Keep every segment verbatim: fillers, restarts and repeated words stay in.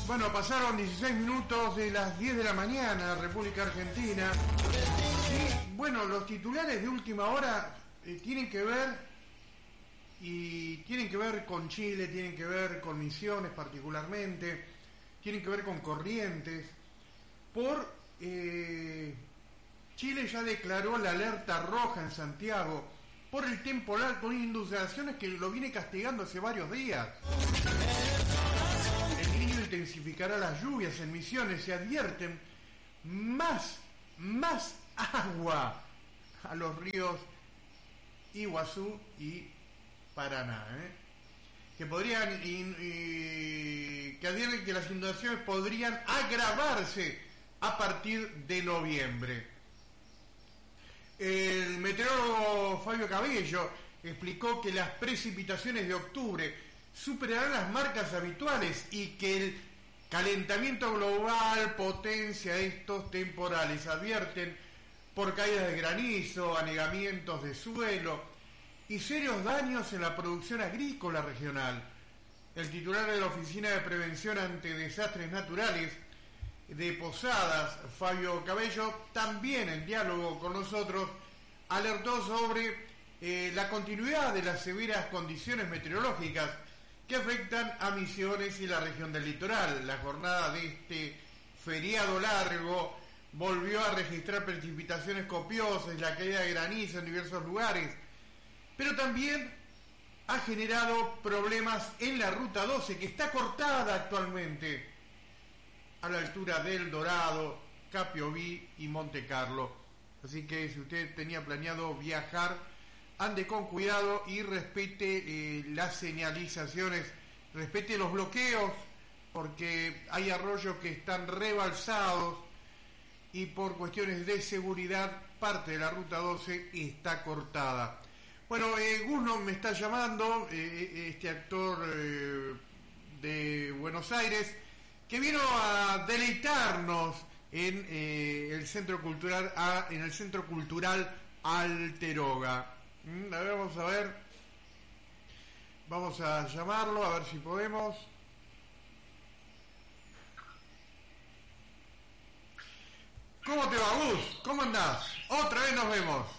Bueno, pasaron dieciséis minutos de las diez de la mañana, República Argentina. Y bueno, los titulares de última hora eh, tienen que ver y tienen que ver con Chile, tienen que ver con Misiones particularmente, tienen que ver con Corrientes. Por eh, Chile ya declaró la alerta roja en Santiago por el temporal con inundaciones que lo viene castigando hace varios días. El niño intensificará las lluvias en Misiones, se advierten más, más agua a los ríos Iguazú y Paraná, ¿eh? que podrían y, y, que advierten que las inundaciones podrían agravarse a partir de noviembre. El meteorólogo Fabio Cabello explicó que las precipitaciones de octubre superarán las marcas habituales y que el calentamiento global potencia estos temporales. Advierten por caídas de granizo, anegamientos de suelo y serios daños en la producción agrícola regional. El titular de la Oficina de Prevención ante Desastres Naturales de Posadas, Fabio Cabello, también en diálogo con nosotros, alertó sobre eh, la continuidad de las severas condiciones meteorológicas que afectan a Misiones y la región del litoral. La jornada de este feriado largo volvió a registrar precipitaciones copiosas, la caída de granizo en diversos lugares, pero también ha generado problemas en la Ruta doce, que está cortada actualmente a la altura del Dorado, Capiobí y Monte Carlo. Así que si usted tenía planeado viajar, ande con cuidado y respete eh, las señalizaciones, respete los bloqueos, porque hay arroyos que están rebalsados y por cuestiones de seguridad parte de la Ruta doce está cortada. Bueno, eh, Gusno me está llamando, eh, este actor eh, de Buenos Aires, que vino a deleitarnos en eh, el centro cultural a, en el centro cultural Alteroga. Mm, a ver, vamos a ver, vamos a llamarlo a ver si podemos. ¿Cómo te va, Gus? ¿Cómo andás? Otra vez nos vemos.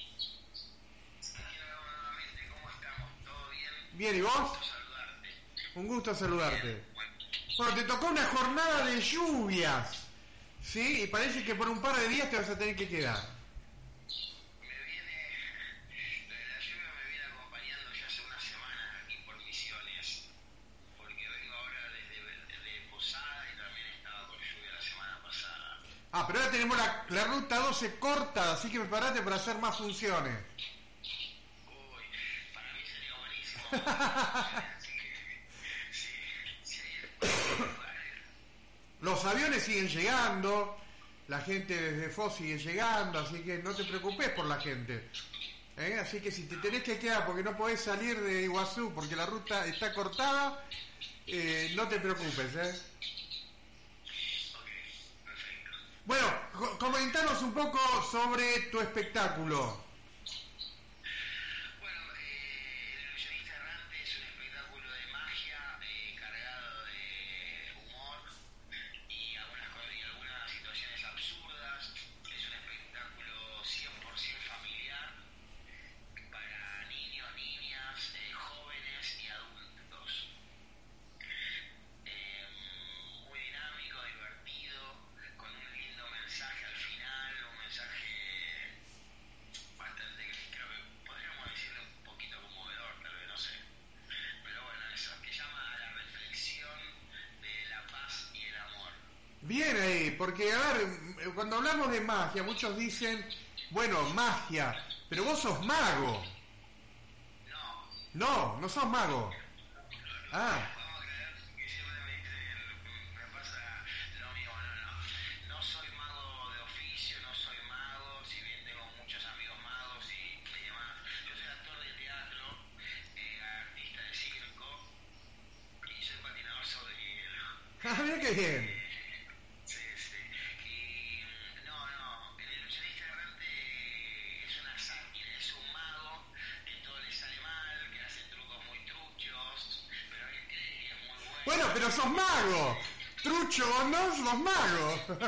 ¿Cómo estamos? ¿Todo bien? Bien, ¿y vos? Un gusto saludarte. Un gusto saludarte. Bien, bueno. Bueno, te tocó una jornada de lluvias, ¿sí? Y parece que por un par de días te vas a tener que quedar. Me viene, lo de la lluvia me viene acompañando ya hace una semana aquí por Misiones, porque vengo ahora desde, desde Posada y también estaba con lluvia la semana pasada. Ah, pero ahora tenemos la, la ruta doce corta, así que prepárate para hacer más funciones. Uy, para mí sería buenísimo. Así que, sí, sí, Los aviones siguen llegando, la gente desde F O S sigue llegando, así que no te preocupes por la gente. ¿Eh? Así que si te tenés que quedar porque no podés salir de Iguazú porque la ruta está cortada, eh, no te preocupes, ¿eh? ok, perfecto. Bueno, co- comentanos un poco sobre tu espectáculo. Bueno, eh, El Ilusionista Errante es un espectáculo de magia eh, cargado de humor y algunas, co- y algunas situaciones absurdas. Es un espectáculo cien por ciento familiar para niños, niñas, eh, jóvenes y adultos. Eh, muy dinámico, divertido, con un lindo mensaje al final, un mensaje bastante, creo que podríamos decirle un poquito conmovedor, tal vez, no sé. Pero bueno, eso, que llama a la reflexión de la paz y el amor. Bien ahí, porque a ver, cuando hablamos de magia, muchos dicen, bueno, magia, pero vos sos mago. No, No, no sos mago. Ah, vamos a creer que siempre me dicen, me pasa lo mismo, no, no. No soy mago de oficio, no soy mago, si bien tengo muchos amigos magos y, y demás. Yo soy actor de teatro, eh, artista de circo y soy patinador sobre hielo. ah, mira qué bien. Sí, sí. Y no, no, el ilusionista errante es una sátira, es un mago que todo le sale mal, que hace trucos muy truchos, pero él cree que es muy bueno. Bueno, pero sos mago. truchonos los magos. Es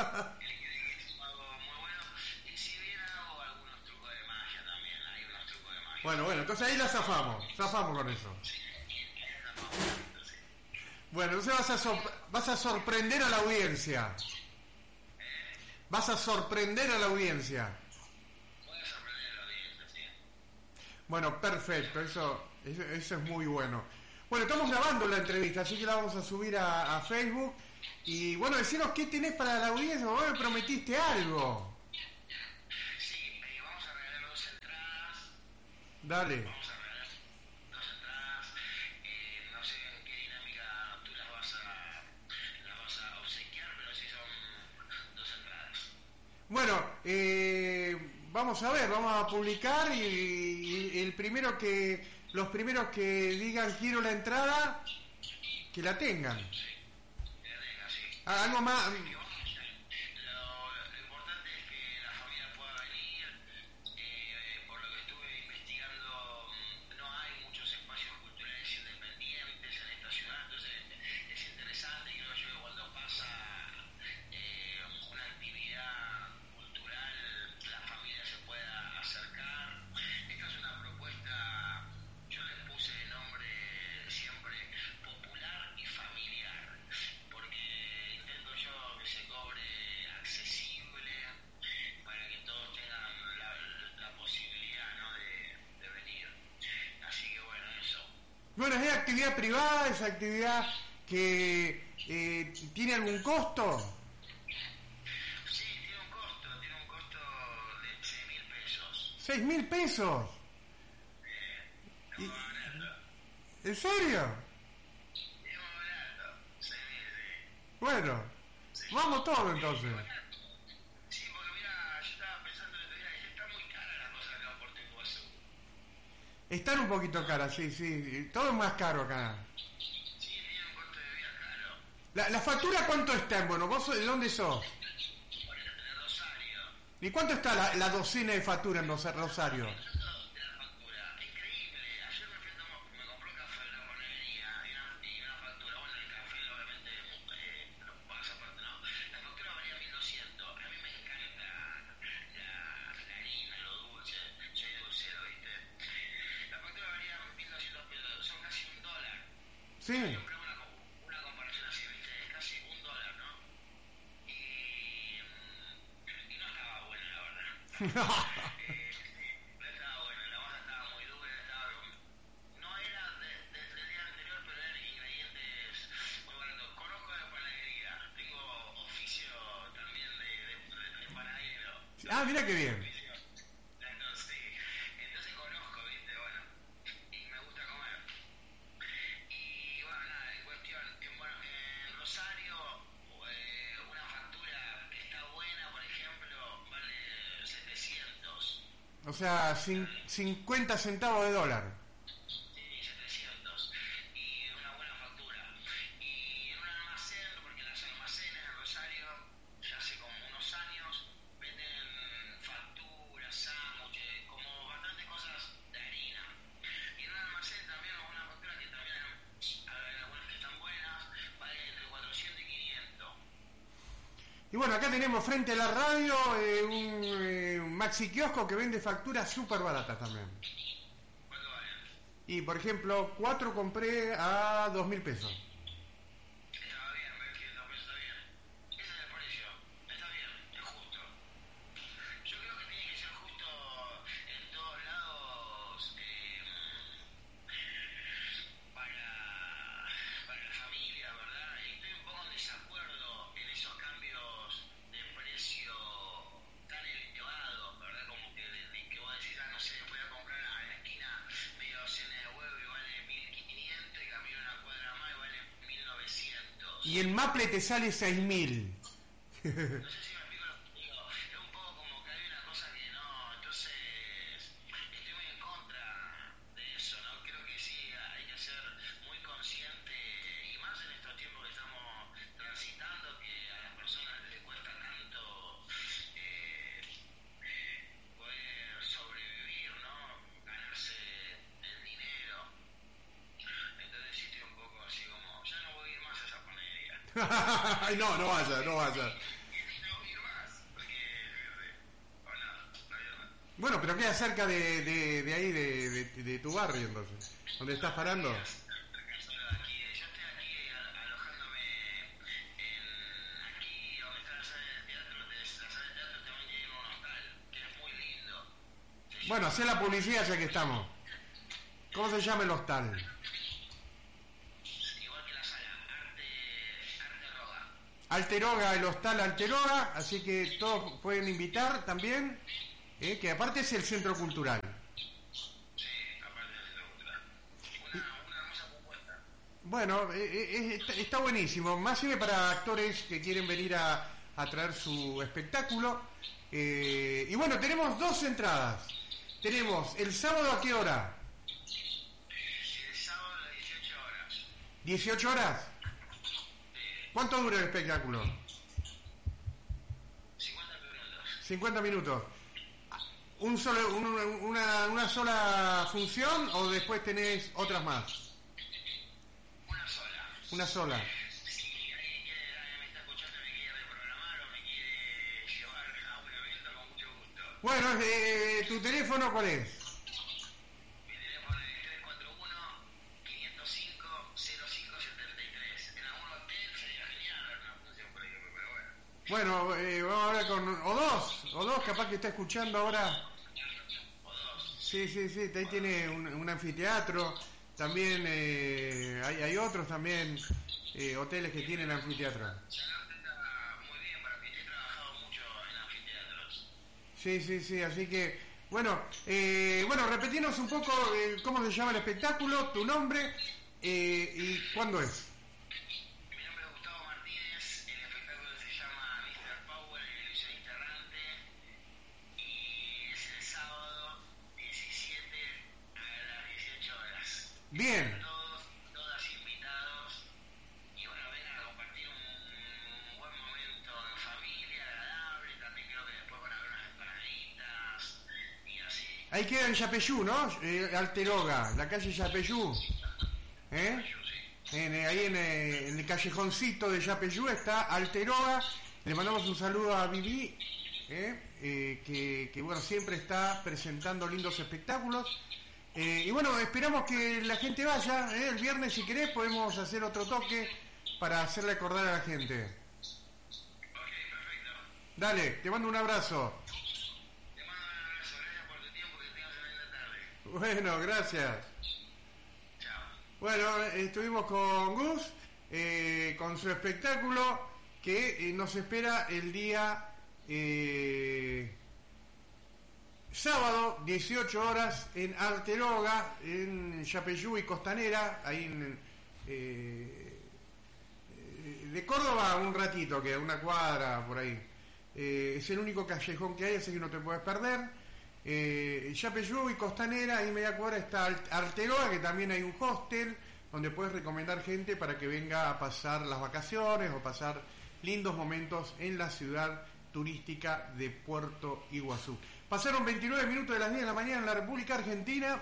un mago muy bueno. Y si bien hago algunos trucos de magia también, hay unos trucos de magia. Bueno, bueno, entonces ahí la zafamos, zafamos con eso. Sí, ahí estamos hablando, sí. Bueno, entonces vas a, sor- vas a sorprender a la audiencia. Vas a sorprender a la audiencia. Voy a sorprender a la audiencia, sí. Bueno, perfecto, eso, eso, eso es muy bueno. Bueno, estamos grabando la entrevista, así que la vamos a subir a, a Facebook. Y bueno, decinos qué tenés para la audiencia, vos me prometiste algo. Sí, eh, vamos a regalar dos entradas. Dale. Vamos a regalar dos entradas. Eh, no sé en qué dinámica tú las vas a, las vas a obsequiar, pero sí son dos entradas. Bueno, eh, vamos a ver, vamos a publicar y, y el primero que, los primeros que digan quiero la entrada, que la tengan. Sí, que la tenga, sí. Ah, algo más. Que vamos, lo, lo importante es que la familia pueda venir. Eh, por lo que estuve investigando, mm, no hay muchos espacios culturales independientes en esta ciudad, entonces es interesante y creo yo que cuando pasa eh, una actividad cultural, la familia se pueda acercar. Esta es una propuesta, yo le puse el nombre siempre popular y familiar, porque intento yo que se cobre accesible para que todos tengan la, la posibilidad, ¿no?, de, de venir. Así que bueno, eso. Bueno, ¿es actividad privada? ¿Es actividad que eh, tiene algún costo? Sí, tiene un costo, tiene un costo de seis mil pesos. ¿Seis mil pesos? Es muy barato. ¿En serio? Es muy barato. seis mil, sí. Bueno, Sí. vamos todos entonces. Sí, porque mira, yo estaba pensando el otro día, que está muy cara la cosa acá en Puerto Iguazú. Están un poquito caras, sí, sí. Todo es más caro acá. Sí, tiene un costo de vida caro. La, la factura, ¿cuánto está? Bueno, ¿vos de dónde sos? Por ejemplo, en Rosario. ¿Y cuánto está la, la docena de factura en Rosa- Rosario? Hablando de la factura, increíble. Ayer me fui a tomar, me compré un café en una panadería y una, y una factura. Bueno, el café obviamente eh, lo pagas aparte, ¿no? La factura valía mil doscientos. A mí me encanta la, la harina, lo dulce. Soy dulcero, ¿viste? La factura valía mil doscientos pesos, son casi un dólar. Sí. Siempre una, una comparación así, ¿viste? Es casi un dólar, ¿no? Y, mm, y no estaba buena, la verdad. Eh, no estaba buena, la masa estaba muy dura, estaba con- no era de- de- del día anterior, pero eran ingredientes muy baratos. Conozco de panadería, tengo oficio también de, de, de- de panadero. Ah, mira qué bien. Oficio. Entonces, sí, entonces conozco, ¿viste? Bueno, y me gusta comer. Y bueno, nada, en cuestión, en, bueno, en Rosario, eh, una factura que está buena, por ejemplo, vale setecientos. O sea, cin- cincuenta centavos de dólar. Sí, setecientos. Y una buena factura. Y en un almacén, porque las almacenes en Rosario, ya hace como unos años, venden facturas, sándwiches, como bastantes cosas de harina. Y en un almacén también una factura que también, hay algunas que están buenas, vale entre cuatrocientos y quinientos. Y bueno, acá tenemos frente a la radio eh, un, eh, un maxi kiosco que vende facturas súper baratas también. ¿Cuánto valen? Y por ejemplo, cuatro compré a dos mil pesos. Estaba bien, ves que dos pesos está bien. Ese es el precio. Está bien, es justo. Yo creo que tiene que ser justo en todos lados eh, para, para la familia, ¿verdad? Y estoy un poco en desacuerdo en esos cambios de precio tan elevados, ¿verdad? Como que, de, de que vos decís, ah, no sé, voy a comprar a la esquina media docena de huevo y vale mil quinientos y camino una cuadra más y vale mil novecientos. Y en Maple te sale seis mil. No sé si me explico lo que digo. Es un poco como que hay una cosa que no. Entonces, estoy muy en contra de eso, ¿no? Creo que sí, hay que ser muy consciente, y más en estos tiempos que estamos transitando, que a las personas les cuesta tanto eh, poder sobrevivir, ¿no? Ganarse el dinero. Entonces, sí, estoy un poco así como. Ya no voy a ir más a esa panadería. Ay, no, no vaya, no vaya. Y no ir más, porque o no, no ir más. Bueno, pero queda cerca de, de, de ahí, de, de, de tu barrio, entonces. ¿Dónde estás parando? Aquí, yo estoy aquí a- alojándome en aquí donde está la sala de teatro, de la sala de teatro también tiene un hostal, que es muy lindo. Se Bueno, llama- hacé la publicidad ya que estamos. ¿Cómo se llama el hostal? igual que la sala, arte, arte roga. Alteroga, el hostal Alteroga, así que todos pueden invitar también, eh, que aparte es el centro cultural. Sí, aparte del centro cultural. Una, una hermosa propuesta. Bueno, eh, eh, está, está buenísimo, más sirve para actores que quieren venir a, a traer su espectáculo. Eh, y bueno, tenemos dos entradas. Tenemos el sábado ¿a qué hora? El sábado a las dieciocho horas. ¿dieciocho horas? ¿Cuánto dura el espectáculo? cincuenta minutos. cincuenta minutos. ¿Un solo, un- una, ¿Una sola función o después tenés otras más? Una sola. Una sola. Si alguien quiere, me está escuchando y me quiere reprogramar o me quiere llevar a un evento, con mucho gusto. Bueno, eh, ¿tu teléfono cuál es? Mi teléfono es tres cuatro uno, cinco cero cinco, cero cinco siete tres. En algún hotel sería genial dar una función, por ejemplo, pero bueno. Bueno, eh, vamos a hablar con... O dos, o dos, capaz que está escuchando ahora. O dos. Sí, sí, sí, ahí tiene un, un anfiteatro. También eh, hay, hay otros también, eh, hoteles que tienen anfiteatro. Salarte está muy bien para mí. He trabajado mucho en anfiteatros. Sí, sí, sí, así que... Bueno, eh, bueno, repetinos un poco eh, cómo se llama el espectáculo, tu nombre eh, y cuándo es. Mi nombre es Gustavo Martínez, el espectáculo se llama mister Power, el ilusionista errante, y es el sábado diecisiete a las dieciocho horas. Bien. Todos, todas invitados, y bueno, vengan a compartir un buen momento en familia, agradable, también creo que después van a haber unas empanaditas, y así. Ahí queda en Yapeyú, ¿no? Eh, Alteroga, la calle Yapeyú. ¿Eh? Yo sí. En, eh, ahí en, eh, en el callejoncito de Yapeyú está Alteroga. Le mandamos un saludo a Vivi, ¿eh? Eh, que, que, bueno, siempre está presentando lindos espectáculos. Eh, y bueno, esperamos que la gente vaya. ¿eh? El viernes, si querés, podemos hacer otro toque para hacerle acordar a la gente. Ok, perfecto. Dale, te mando un abrazo. Te mando un abrazo, gracias por tu tiempo, que tengas una linda tarde. Bueno, gracias. Chao. Bueno, estuvimos con Gus, eh, con su espectáculo que eh, nos espera el día eh, sábado, dieciocho horas, en Alteroga, en Yapeyú y Costanera, ahí en, eh, eh, de Córdoba un ratito, que una cuadra por ahí. Eh, es el único callejón que hay, así que no te puedes perder. Eh, Yapeyú y Costanera, ahí media cuadra está Alteroga, que también hay un hostel donde puedes recomendar gente para que venga a pasar las vacaciones o pasar lindos momentos en la ciudad turística de Puerto Iguazú. Pasaron veintinueve minutos de las diez de la mañana en la República Argentina.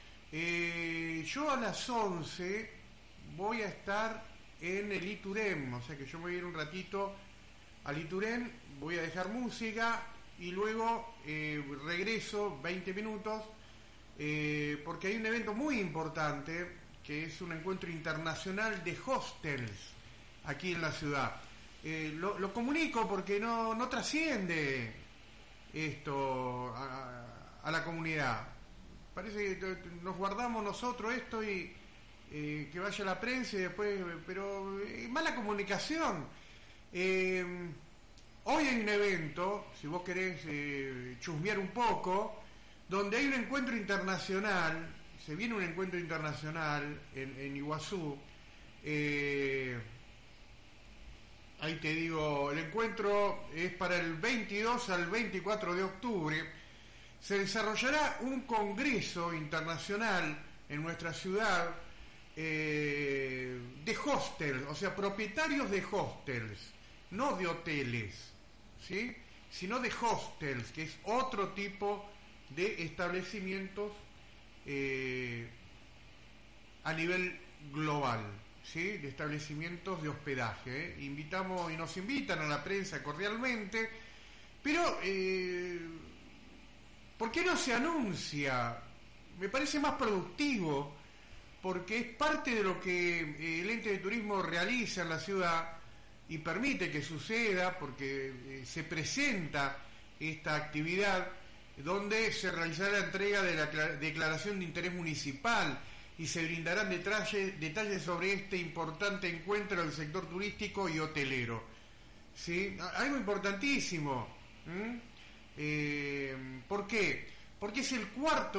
Eh, yo a las once voy a estar en el Iturén, o sea que yo me voy a ir un ratito al Iturén, voy a dejar música y luego eh, regreso veinte minutos eh, porque hay un evento muy importante que es un encuentro internacional de hostels aquí en la ciudad. Eh, lo, lo comunico porque no, no trasciende esto a, a la comunidad. Parece que nos guardamos nosotros esto y eh, que vaya la prensa y después, pero eh, mala comunicación. Eh, hoy hay un evento, si vos querés eh, chusmear un poco, donde hay un encuentro internacional, se viene un encuentro internacional en, en Iguazú. Eh, ahí te digo, el encuentro es para el veintidós al veinticuatro de octubre. Se desarrollará un congreso internacional en nuestra ciudad eh, de hostels, o sea, propietarios de hostels, no de hoteles, ¿sí? Sino de hostels, que es otro tipo de establecimientos eh, a nivel global, ¿sí?, de establecimientos de hospedaje. ¿eh? Invitamos y nos invitan a la prensa cordialmente, pero eh, ¿por qué no se anuncia? Me parece más productivo, porque es parte de lo que eh, el ente de turismo realiza en la ciudad y permite que suceda, porque eh, se presenta esta actividad donde se realizará la entrega de la declaración de interés municipal y se brindarán detalles, detalles sobre este importante encuentro del sector turístico y hotelero. ¿Sí? Algo importantísimo. ¿Mm? Eh, ¿Por qué? Porque es el cuarto